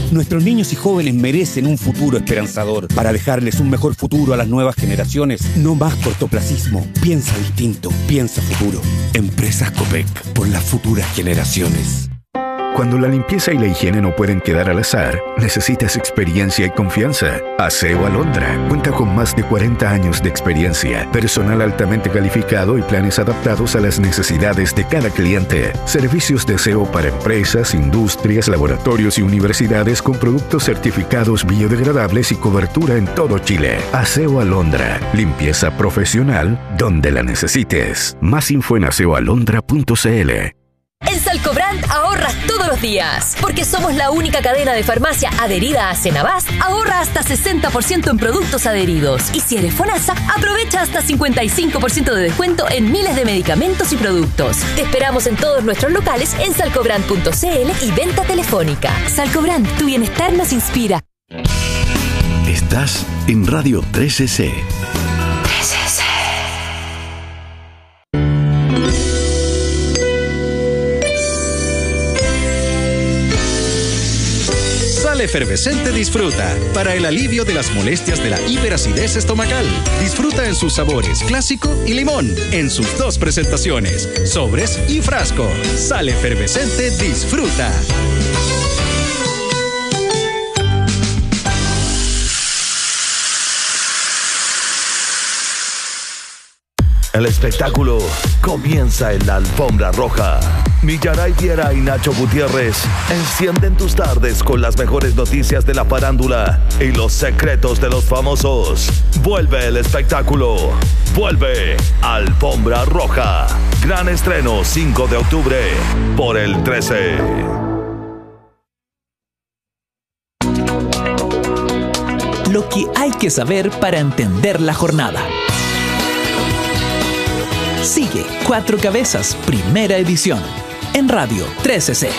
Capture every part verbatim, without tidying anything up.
Nuestros niños y jóvenes merecen un futuro esperanzador. Para dejarles un mejor futuro a las nuevas generaciones, no más cortoplacismo. Piensa distinto, piensa futuro. Empresas Copec, por las futuras generaciones. Cuando la limpieza y la higiene no pueden quedar al azar, necesitas experiencia y confianza. Aseo Alondra cuenta con más de cuarenta años de experiencia, personal altamente calificado y planes adaptados a las necesidades de cada cliente. Servicios de aseo para empresas, industrias, laboratorios y universidades con productos certificados biodegradables y cobertura en todo Chile. Aseo Alondra, limpieza profesional donde la necesites. Más info en aseo alondra punto c l. En Salcobrand ahorras todos los días, porque somos la única cadena de farmacia adherida a Senabast. Ahorra hasta sesenta por ciento en productos adheridos. Y si eres FONASA, aprovecha hasta cincuenta y cinco por ciento de descuento en miles de medicamentos y productos. Te esperamos en todos nuestros locales en salcobrand punto c l y venta telefónica. Salcobrand, tu bienestar nos inspira. Estás en Radio trece C. trece C. Sal Efervescente Disfruta, para el alivio de las molestias de la hiperacidez estomacal. Disfruta en sus sabores clásico y limón, en sus dos presentaciones, sobres y frasco. Sal Efervescente Disfruta. El espectáculo comienza en la alfombra roja. Millaray Viera y Nacho Gutiérrez encienden tus tardes con las mejores noticias de la farándula y los secretos de los famosos. Vuelve el espectáculo. Vuelve Alfombra Roja. Gran estreno cinco de octubre por el trece. Lo que hay que saber para entender la jornada. Sigue Cuatro Cabezas, primera edición, en Radio trece C.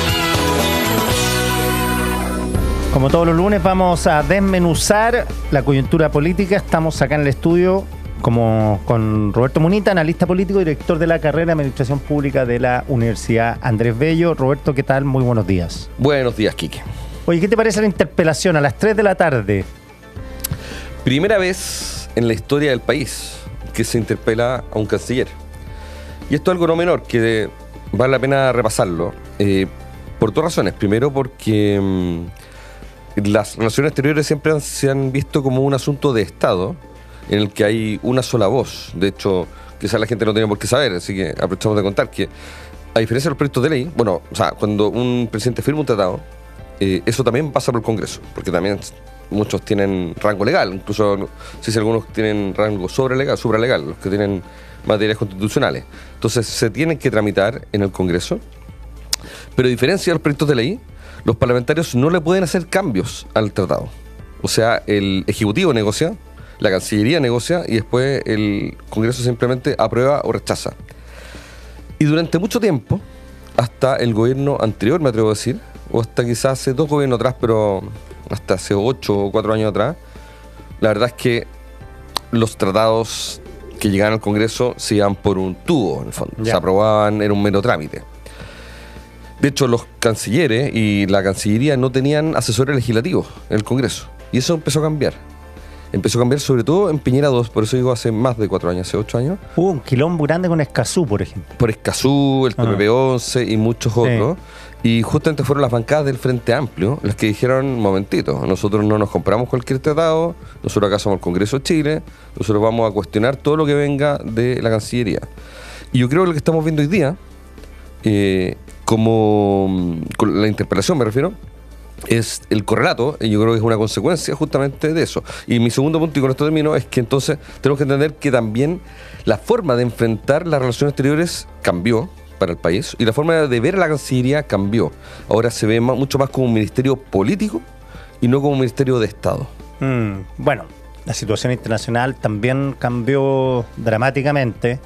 Como todos los lunes vamos a desmenuzar la coyuntura política. Estamos acá en el estudio como con Roberto Munita, analista político, director de la carrera de Administración Pública de la Universidad Andrés Bello. Roberto, ¿qué tal? Muy buenos días. Buenos días, Quique. Oye, ¿qué te parece la interpelación a las tres de la tarde? Primera vez en la historia del país que se interpela a un canciller. Y esto es algo no menor, que vale la pena repasarlo, eh, por dos razones. Primero, porque mmm, las relaciones exteriores siempre han, se han visto como un asunto de Estado, en el que hay una sola voz. De hecho, quizás la gente no tiene por qué saber, así que aprovechamos de contar que, a diferencia de los proyectos de ley, bueno, o sea, cuando un presidente firma un tratado, eh, eso también pasa por el Congreso, porque también muchos tienen rango legal, incluso no sé si algunos tienen rango sobrelegal, supralegal, los que tienen materias constitucionales. Entonces se tienen que tramitar en el Congreso, pero a diferencia de los proyectos de ley, los parlamentarios no le pueden hacer cambios al tratado. O sea, el Ejecutivo negocia, la Cancillería negocia y después el Congreso simplemente aprueba o rechaza. Y durante mucho tiempo, hasta el gobierno anterior, me atrevo a decir, o hasta quizás hace dos gobiernos atrás, pero hasta hace ocho o cuatro años atrás, la verdad es que los tratados que llegaban al Congreso se iban por un tubo, en el fondo. Yeah. Se aprobaban, era un mero trámite. De hecho, los cancilleres y la Cancillería no tenían asesores legislativos en el Congreso. Y eso empezó a cambiar. Empezó a cambiar sobre todo en Piñera dos, por eso digo hace más de cuatro años, hace ocho años. Hubo un quilombo grande con Escazú, por ejemplo. Por Escazú, el T P P once y muchos sí. otros. Y justamente fueron las bancadas del Frente Amplio las que dijeron, momentito, nosotros no nos compramos cualquier tratado, nosotros acá somos el Congreso de Chile, nosotros vamos a cuestionar todo lo que venga de la Cancillería. Y yo creo que lo que estamos viendo hoy día, eh, como con la interpelación me refiero, es el correlato, y yo creo que es una consecuencia justamente de eso. Y mi segundo punto, y con esto termino, es que entonces tenemos que entender que también la forma de enfrentar las relaciones exteriores cambió para el país, y la forma de ver a la Cancillería cambió. Ahora se ve más, mucho más como un ministerio político y no como un ministerio de Estado. Mm, bueno, la situación internacional también cambió dramáticamente.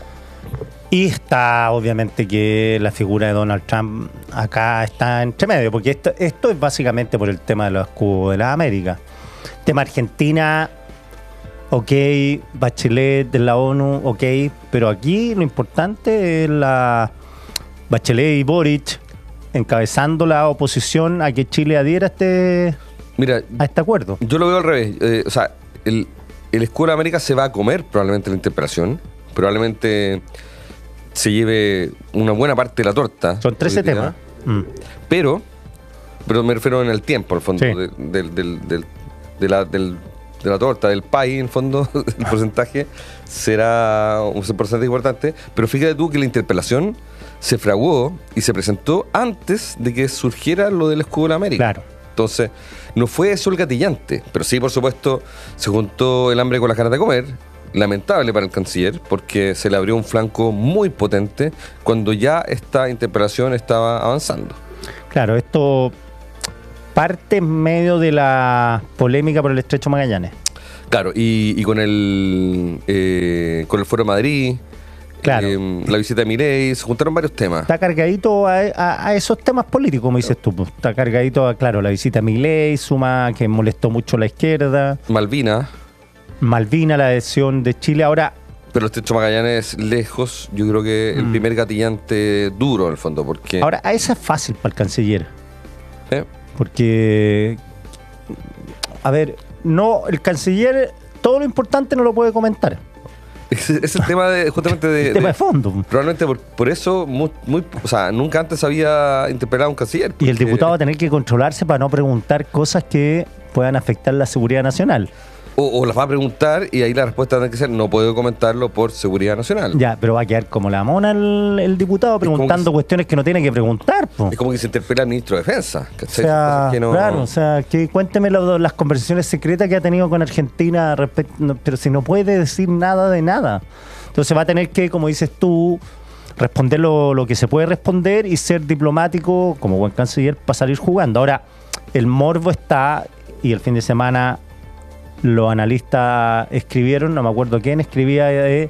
Y está obviamente que la figura de Donald Trump acá está entre medio, porque esto, esto es básicamente por el tema de los escudos de las Américas. Tema Argentina, ok, Bachelet de la ONU, ok, pero aquí lo importante es la Bachelet y Boric encabezando la oposición a que Chile adhiera a este, Mira, a este acuerdo. Yo lo veo al revés. Eh, o sea, el, el Escudo de América se va a comer probablemente la interpelación. Probablemente se lleve una buena parte de la torta. Son trece temas. Mm. Pero, pero me refiero en el tiempo, al fondo, Sí. de, del, del, del, de, la, del, de la torta, del pie, en el fondo, el porcentaje será un porcentaje importante. Pero fíjate tú que la interpelación se fraguó y se presentó antes de que surgiera lo del Escudo de la América. Claro. Entonces, no fue eso el gatillante, pero sí, por supuesto, se juntó el hambre con las ganas de comer. Lamentable para el canciller, porque se le abrió un flanco muy potente cuando ya esta interpelación estaba avanzando. Claro, esto parte en medio de la polémica por el Estrecho Magallanes. Claro, y, y con el eh, con el Foro de Madrid, Claro. eh, la visita de Milei, se juntaron varios temas. Está cargadito a, a- a esos temas políticos, como dices tú. Pues. Está cargadito a, claro, la visita a Milei, suma que molestó mucho a la izquierda. Malvinas, Malvina, la adhesión de Chile. Ahora, pero el Estrecho Magallanes lejos, yo creo que el Mm. primer gatillante duro en el fondo, porque ahora a esa es fácil para el canciller. ¿eh? Porque, a ver, no, el canciller todo lo importante no lo puede comentar. Ese es el tema de, justamente de, tema de- de fondo. probablemente por, por eso muy, muy, o sea, nunca antes había interpelado a un canciller. Y el porque- diputado va a tener que controlarse para no preguntar cosas que puedan afectar la seguridad nacional. O, o las va a preguntar y ahí la respuesta tiene que ser no puedo comentarlo por seguridad nacional. Ya, pero va a quedar como la mona el, el diputado como preguntando que- cuestiones que no tiene que preguntar. Po. Es como que se interpela al ministro de Defensa. O ¿cachai? sea, Cosas que no- claro, o sea, que cuénteme lo- las conversaciones secretas que ha tenido con Argentina, respecto, no, pero si no puede decir nada de nada. Entonces va a tener que, como dices tú, responder lo, lo que se puede responder y ser diplomático como buen canciller para salir jugando. Ahora, el morbo está, y el fin de semana los analistas escribieron, no me acuerdo quién escribía, eh,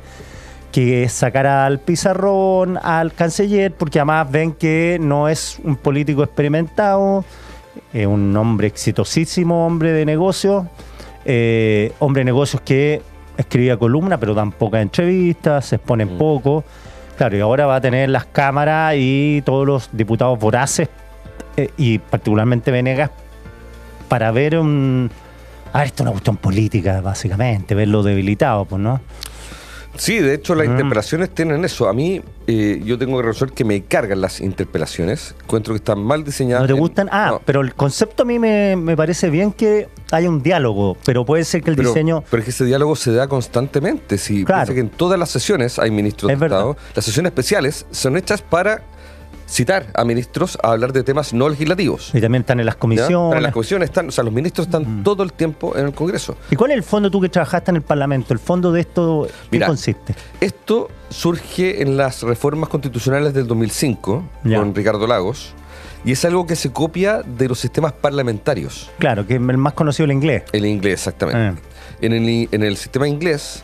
que sacara al pizarrón al canciller, porque además ven que no es un político experimentado, es un hombre exitosísimo, hombre de negocios, eh, hombre de negocios que escribía columna, pero dan pocas entrevistas, se exponen Mm. poco. Claro, y ahora va a tener las cámaras y todos los diputados voraces, eh, y particularmente Venegas, para ver un... A ver, esto es una cuestión política, básicamente, verlo debilitado, pues, ¿no? Sí, de hecho las Mm. interpelaciones tienen eso. A mí, eh, yo tengo que reconocer que me cargan las interpelaciones. Encuentro que están mal diseñadas. ¿No te en- gustan? Ah, no, pero el concepto a mí me, me parece bien que haya un diálogo, pero puede ser que el pero, diseño... pero es que ese diálogo se da constantemente. Si Claro. piensa que en todas las sesiones hay ministros Es de verdad. Estado, las sesiones especiales son hechas para citar a ministros a hablar de temas no legislativos. Y también están en las ¿ya? comisiones. Pero en las comisiones están, o sea, los ministros están Mm. todo el tiempo en el Congreso. ¿Y cuál es el fondo tú que trabajaste en el Parlamento? ¿El fondo de esto qué Mira, consiste? Esto surge en las reformas constitucionales del dos mil cinco Ya. con Ricardo Lagos y es algo que se copia de los sistemas parlamentarios. Claro, que es el más conocido el inglés. El inglés, exactamente. En, el, en el sistema inglés,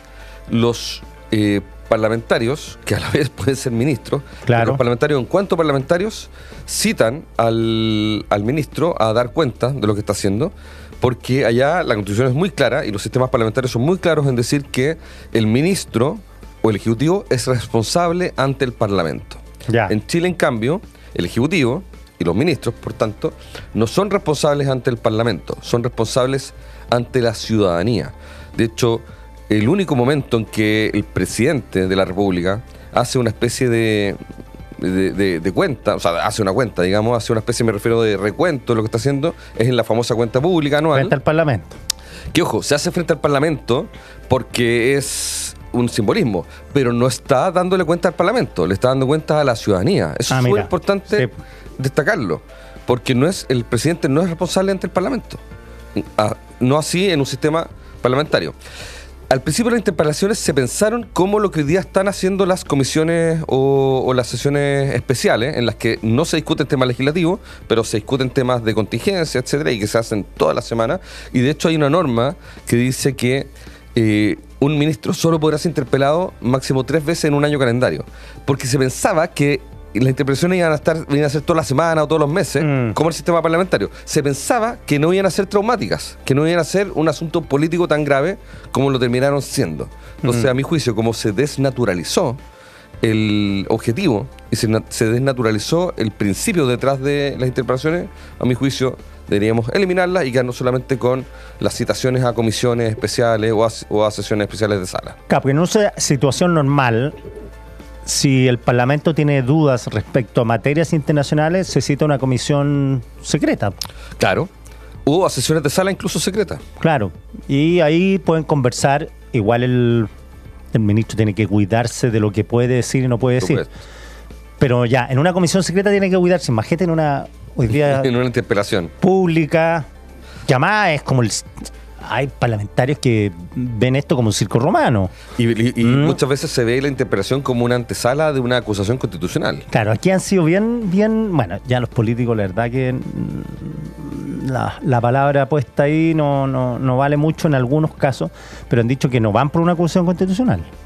los eh, parlamentarios, que a la vez pueden ser ministros, Claro. los parlamentarios, en cuanto parlamentarios, citan al, al ministro a dar cuenta de lo que está haciendo, porque allá la Constitución es muy clara y los sistemas parlamentarios son muy claros en decir que el ministro o el Ejecutivo es responsable ante el Parlamento. Ya. En Chile, en cambio, el Ejecutivo y los ministros, por tanto, no son responsables ante el Parlamento, son responsables ante la ciudadanía. De hecho, el único momento en que el presidente de la República hace una especie de, de, de- de cuenta, o sea, hace una cuenta, digamos, hace una especie, me refiero, de recuento de lo que está haciendo, es en la famosa cuenta pública anual. Frente al Parlamento. Que, ojo, se hace frente al Parlamento porque es un simbolismo, pero no está dándole cuenta al Parlamento, le está dando cuenta a la ciudadanía. Eso Ah, es muy mira. importante Sí. destacarlo, porque no es el presidente no es responsable ante el Parlamento. Ah, no así en un sistema parlamentario. Al principio las interpelaciones se pensaron como lo que hoy día están haciendo las comisiones o, o las sesiones especiales, en las que no se discuten temas legislativos, pero se discuten temas de contingencia, etcétera, y que se hacen toda la semana. Y de hecho hay una norma que dice que eh, un ministro solo podrá ser interpelado máximo tres veces en un año calendario, porque se pensaba que las interpelaciones iban a estar, iban a ser toda la semana o todos los meses, Mm. como el sistema parlamentario. Se pensaba que no iban a ser traumáticas, que no iban a ser un asunto político tan grave como lo terminaron siendo. Entonces, Mm. a mi juicio, como se desnaturalizó, el objetivo y se, na- se desnaturalizó el principio detrás de las interpelaciones. A mi juicio, deberíamos eliminarlas y quedarnos solamente con las citaciones a comisiones especiales o a, o a sesiones especiales de sala. Claro, porque en una situación normal, si el Parlamento tiene dudas respecto a materias internacionales, se cita una comisión secreta. Claro. O a sesiones de sala incluso secretas. Claro. Y ahí pueden conversar. Igual el, el ministro tiene que cuidarse de lo que puede decir y no puede decir. Supuesto. Pero ya, en una comisión secreta tiene que cuidarse. Imagínate en una... Hoy día En una interpelación. pública, llamada es como el... Hay parlamentarios que ven esto como un circo romano. Y, y- y Mm. muchas veces se ve la interpelación como una antesala de una acusación constitucional. Claro, aquí han sido bien, bien... Bueno, ya los políticos, la verdad que mm, la, la palabra puesta ahí no, no, no vale mucho en algunos casos, pero han dicho que no van por una acusación constitucional.